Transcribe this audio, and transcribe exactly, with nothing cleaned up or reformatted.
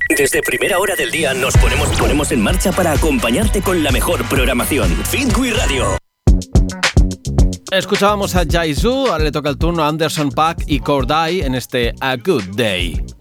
Desde primera hora del día nos ponemos, ponemos en marcha para acompañarte con la mejor programación. Fitwi Radio. Escuchábamos a Jaizu, ahora le toca el turno a Anderson .Paak y Corday en este A Good Day.